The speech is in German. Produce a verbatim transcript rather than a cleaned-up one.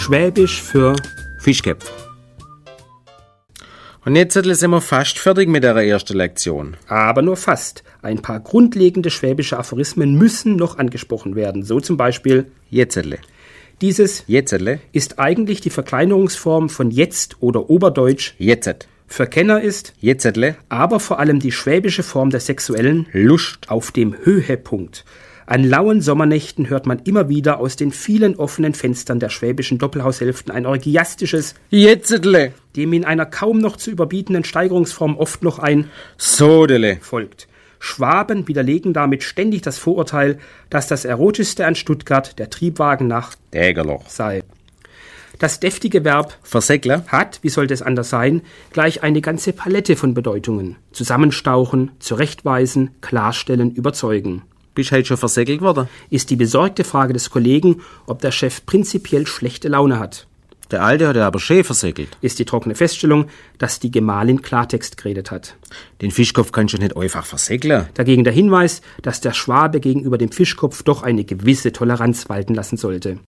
Schwäbisch für Fischköpf. Und jetzt sind wir fast fertig mit der ersten Lektion. Aber nur fast. Ein paar grundlegende schwäbische Aphorismen müssen noch angesprochen werden. So zum Beispiel Jetztle. Dieses Jetztle ist eigentlich die Verkleinerungsform von jetzt oder Oberdeutsch. Jetzet. Für Kenner ist Jetztle aber vor allem die schwäbische Form der sexuellen Lust auf dem Höhepunkt. An lauen Sommernächten hört man immer wieder aus den vielen offenen Fenstern der schwäbischen Doppelhaushälften ein orgiastisches Jetztle, dem in einer kaum noch zu überbietenden Steigerungsform oft noch ein Sodele folgt. Schwaben widerlegen damit ständig das Vorurteil, dass das erotischste an Stuttgart der Triebwagen nach Dägerloch sei. Das deftige Verb Versäckler hat, wie sollte es anders sein, gleich eine ganze Palette von Bedeutungen. Zusammenstauchen, zurechtweisen, klarstellen, überzeugen. Bist halt schon versäckelt worden? Ist die besorgte Frage des Kollegen, ob der Chef prinzipiell schlechte Laune hat. Der Alte hat ja aber schön versäckelt. Ist die trockene Feststellung, dass die Gemahlin Klartext geredet hat. Den Fischkopf kannst du nicht einfach versäckeln. Dagegen der Hinweis, dass der Schwabe gegenüber dem Fischkopf doch eine gewisse Toleranz walten lassen sollte.